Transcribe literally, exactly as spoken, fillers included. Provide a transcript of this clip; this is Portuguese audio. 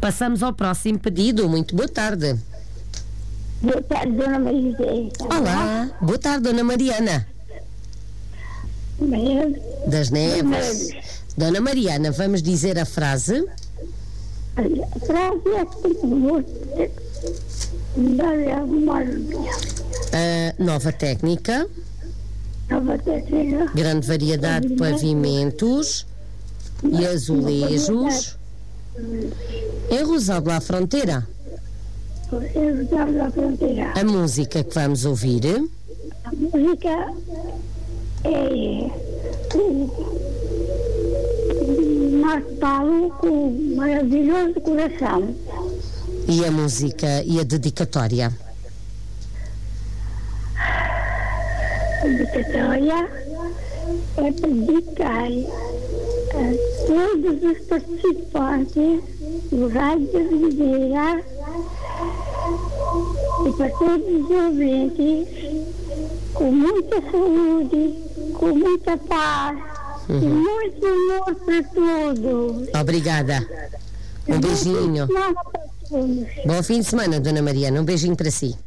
Passamos ao próximo pedido. Muito boa tarde. Boa tarde, Dona Maria. Olá, boa tarde, Dona Mariana. Maria. Das Neves. Dona Mariana, vamos dizer a frase? A frase é que A nova técnica, nova técnica, grande variedade de pavimentos e azulejos em Rosal à Fronteira. da fronteira. A música que vamos ouvir A música é o Marco Paulo com o Maravilhoso Coração. e a música e a dedicatória. A dedicatória é para dedicar a todos os participantes do Rádio da Videira e para todos os ouvintes, com muita saúde, com muita paz, uhum. e muito amor para todos. Obrigada. Um beijinho. Bom fim de semana, Dona Mariana. Um beijinho para si.